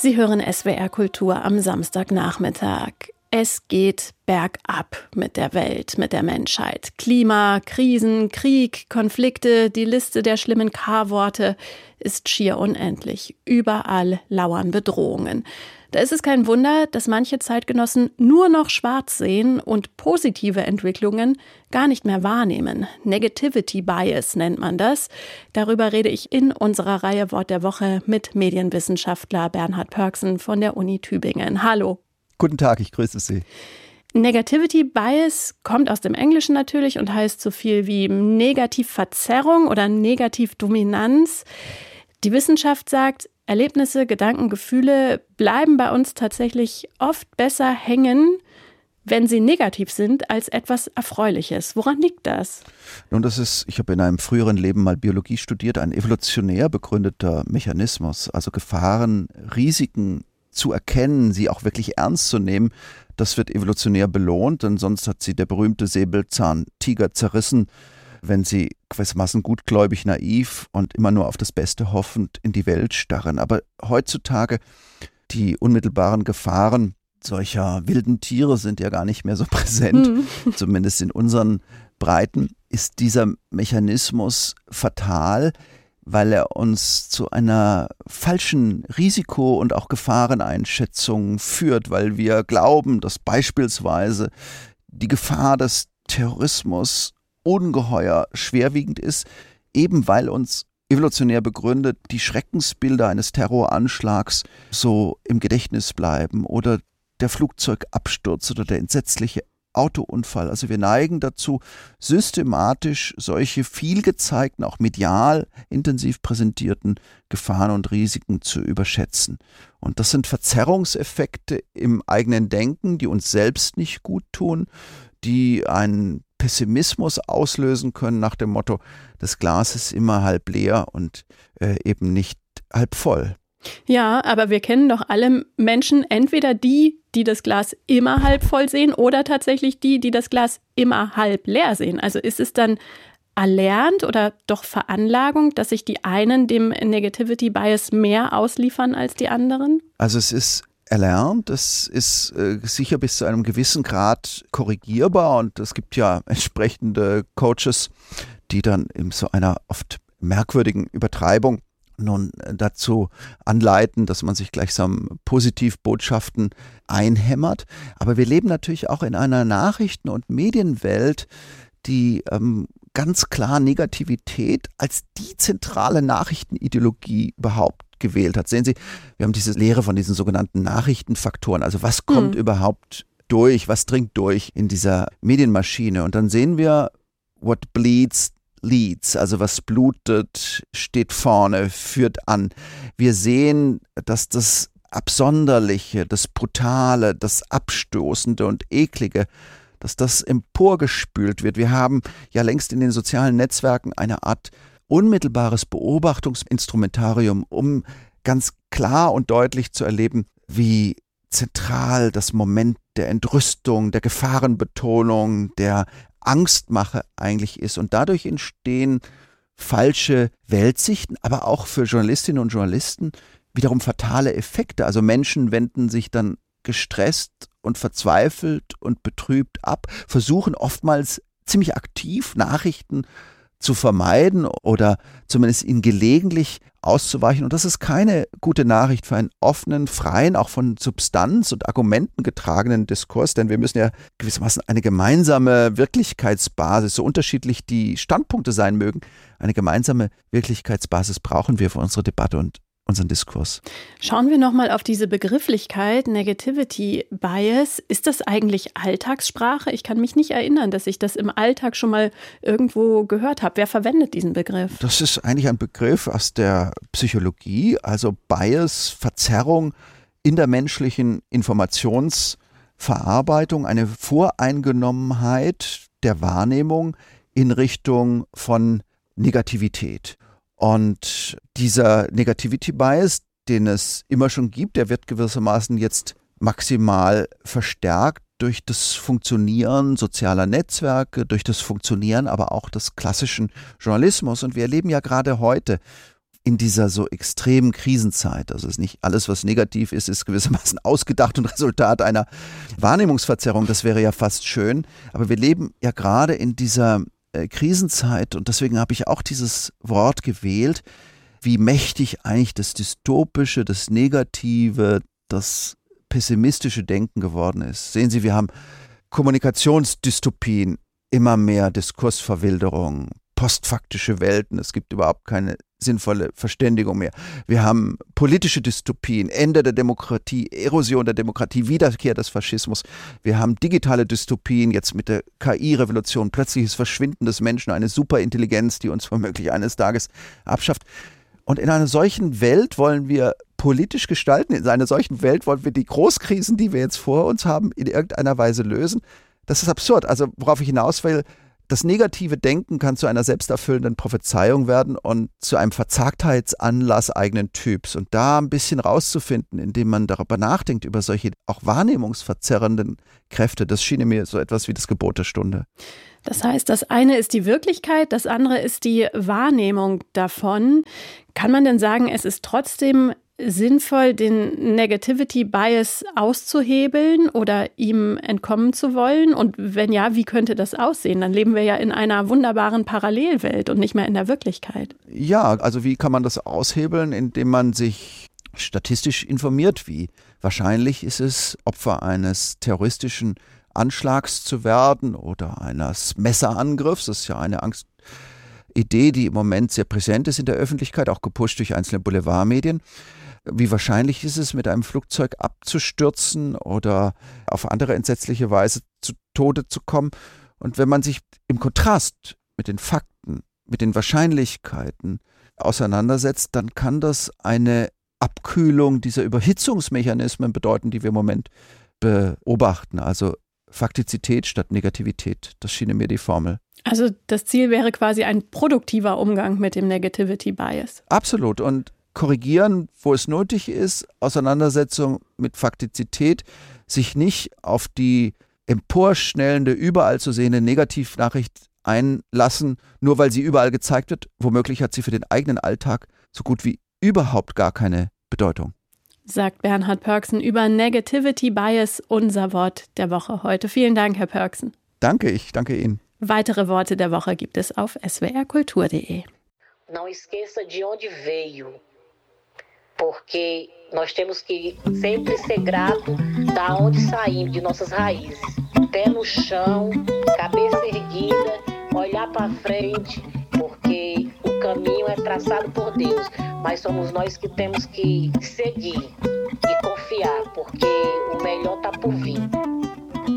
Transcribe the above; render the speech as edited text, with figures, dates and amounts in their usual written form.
Sie hören SWR Kultur am Samstagnachmittag. Es geht bergab mit der Welt, mit der Menschheit. Klima, Krisen, Krieg, Konflikte, die Liste der schlimmen K-Worte ist schier unendlich. Überall lauern Bedrohungen. Da ist es kein Wunder, dass manche Zeitgenossen nur noch schwarz sehen und positive Entwicklungen gar nicht mehr wahrnehmen. Negativity Bias nennt man das. Darüber rede ich in unserer Reihe Wort der Woche mit Medienwissenschaftler Bernhard Pörksen von der Uni Tübingen. Hallo. Guten Tag, ich grüße Sie. Negativity Bias kommt aus dem Englischen natürlich und heißt so viel wie Negativverzerrung oder Negativdominanz. Die Wissenschaft sagt, Erlebnisse, Gedanken, Gefühle bleiben bei uns tatsächlich oft besser hängen, wenn sie negativ sind, als etwas Erfreuliches. Woran liegt das? Nun, ich habe in einem früheren Leben mal Biologie studiert, ein evolutionär begründeter Mechanismus, also Gefahren, Risiken zu erkennen, sie auch wirklich ernst zu nehmen. Das wird evolutionär belohnt, denn sonst hat sie der berühmte Säbelzahntiger zerrissen, wenn sie gewissermaßen gutgläubig, naiv und immer nur auf das Beste hoffend in die Welt starren. Aber heutzutage die unmittelbaren Gefahren solcher wilden Tiere sind ja gar nicht mehr so präsent, zumindest in unseren Breiten, ist dieser Mechanismus fatal, weil er uns zu einer falschen Risiko- und auch Gefahreneinschätzung führt, weil wir glauben, dass beispielsweise die Gefahr des Terrorismus ungeheuer schwerwiegend ist, eben weil uns evolutionär begründet die Schreckensbilder eines Terroranschlags so im Gedächtnis bleiben oder der Flugzeugabsturz oder der entsetzliche Autounfall. Also wir neigen dazu, systematisch solche viel gezeigten, auch medial intensiv präsentierten Gefahren und Risiken zu überschätzen. Und das sind Verzerrungseffekte im eigenen Denken, die uns selbst nicht gut tun, die einen Pessimismus auslösen können nach dem Motto, das Glas ist immer halb leer und eben nicht halb voll. Ja, aber wir kennen doch alle Menschen, entweder die das Glas immer halb voll sehen oder tatsächlich die das Glas immer halb leer sehen. Also ist es dann erlernt oder doch Veranlagung, dass sich die einen dem Negativity Bias mehr ausliefern als die anderen? Also es ist erlernt, es ist sicher bis zu einem gewissen Grad korrigierbar und es gibt ja entsprechende Coaches, die dann in so einer oft merkwürdigen Übertreibung nun dazu anleiten, dass man sich gleichsam Positivbotschaften einhämmert. Aber wir leben natürlich auch in einer Nachrichten- und Medienwelt, die ganz klar Negativität als die zentrale Nachrichtenideologie überhaupt gewählt hat. Sehen Sie, wir haben diese Lehre von diesen sogenannten Nachrichtenfaktoren. Also was kommt überhaupt durch, was dringt durch in dieser Medienmaschine? Und dann sehen wir, what bleeds leads, also was blutet, steht vorne, führt an. Wir sehen, dass das Absonderliche, das Brutale, das Abstoßende und Eklige, dass das emporgespült wird. Wir haben ja längst in den sozialen Netzwerken eine Art unmittelbares Beobachtungsinstrumentarium, um ganz klar und deutlich zu erleben, wie zentral das Moment der Entrüstung, der Gefahrenbetonung, der Angstmache eigentlich ist. Und dadurch entstehen falsche Weltsichten, aber auch für Journalistinnen und Journalisten wiederum fatale Effekte. Also Menschen wenden sich dann gestresst und verzweifelt und betrübt ab, versuchen oftmals ziemlich aktiv Nachrichten zu vermeiden oder zumindest ihnen gelegentlich auszuweichen. Und das ist keine gute Nachricht für einen offenen, freien, auch von Substanz und Argumenten getragenen Diskurs, denn wir müssen ja gewissermaßen eine gemeinsame Wirklichkeitsbasis, so unterschiedlich die Standpunkte sein mögen, eine gemeinsame Wirklichkeitsbasis brauchen wir für unsere Debatte und unseren Diskurs. Schauen wir nochmal auf diese Begrifflichkeit Negativity Bias. Ist das eigentlich Alltagssprache? Ich kann mich nicht erinnern, dass ich das im Alltag schon mal irgendwo gehört habe. Wer verwendet diesen Begriff? Das ist eigentlich ein Begriff aus der Psychologie, also Bias, Verzerrung in der menschlichen Informationsverarbeitung, eine Voreingenommenheit der Wahrnehmung in Richtung von Negativität. Und dieser Negativity Bias, den es immer schon gibt, der wird gewissermaßen jetzt maximal verstärkt durch das Funktionieren sozialer Netzwerke, durch das Funktionieren aber auch des klassischen Journalismus. Und wir erleben ja gerade heute in dieser so extremen Krisenzeit, also es ist nicht alles, was negativ ist, ist gewissermaßen ausgedacht und Resultat einer Wahrnehmungsverzerrung, das wäre ja fast schön, aber wir leben ja gerade in dieser Krisenzeit und deswegen habe ich auch dieses Wort gewählt, wie mächtig eigentlich das Dystopische, das Negative, das pessimistische Denken geworden ist. Sehen Sie, wir haben Kommunikationsdystopien, immer mehr Diskursverwilderung, postfaktische Welten, es gibt überhaupt keine sinnvolle Verständigung mehr. Wir haben politische Dystopien, Ende der Demokratie, Erosion der Demokratie, Wiederkehr des Faschismus. Wir haben digitale Dystopien, jetzt mit der KI-Revolution, plötzliches Verschwinden des Menschen, eine Superintelligenz, die uns womöglich eines Tages abschafft. Und in einer solchen Welt wollen wir politisch gestalten, in einer solchen Welt wollen wir die Großkrisen, die wir jetzt vor uns haben, in irgendeiner Weise lösen. Das ist absurd. Also worauf ich hinaus will, das negative Denken kann zu einer selbsterfüllenden Prophezeiung werden und zu einem Verzagtheitsanlass eigenen Typs. Und da ein bisschen rauszufinden, indem man darüber nachdenkt, über solche auch wahrnehmungsverzerrenden Kräfte, das schien mir so etwas wie das Gebot der Stunde. Das heißt, das eine ist die Wirklichkeit, das andere ist die Wahrnehmung davon. Kann man denn sagen, es ist trotzdem sinnvoll, den Negativity Bias auszuhebeln oder ihm entkommen zu wollen? Und wenn ja, wie könnte das aussehen? Dann leben wir ja in einer wunderbaren Parallelwelt und nicht mehr in der Wirklichkeit. Ja, also wie kann man das aushebeln? Indem man sich statistisch informiert, wie wahrscheinlich ist es, Opfer eines terroristischen Anschlags zu werden oder eines Messerangriffs. Das ist ja eine Idee, die im Moment sehr präsent ist in der Öffentlichkeit, auch gepusht durch einzelne Boulevardmedien. Wie wahrscheinlich ist es, mit einem Flugzeug abzustürzen oder auf andere entsetzliche Weise zu Tode zu kommen? Und wenn man sich im Kontrast mit den Fakten, mit den Wahrscheinlichkeiten auseinandersetzt, dann kann das eine Abkühlung dieser Überhitzungsmechanismen bedeuten, die wir im Moment beobachten. Also Faktizität statt Negativität. Das schien mir die Formel. Also das Ziel wäre quasi ein produktiver Umgang mit dem Negativity Bias. Absolut. Und korrigieren, wo es nötig ist, Auseinandersetzung mit Faktizität, sich nicht auf die emporschnellende, überall zu sehende Negativnachricht einlassen, nur weil sie überall gezeigt wird. Womöglich hat sie für den eigenen Alltag so gut wie überhaupt gar keine Bedeutung. Sagt Bernhard Pörksen über Negativity Bias, unser Wort der Woche heute. Vielen Dank, Herr Pörksen. Danke, ich danke Ihnen. Weitere Worte der Woche gibt es auf swrkultur.de. Não esqueça de onde veio, porque nós temos que sempre ser grato da onde saímos, de nossas raízes. Pé no chão, cabeça erguida, olhar para frente, porque o caminho é traçado por Deus, mas somos nós que temos que seguir e confiar, porque o melhor está por vir.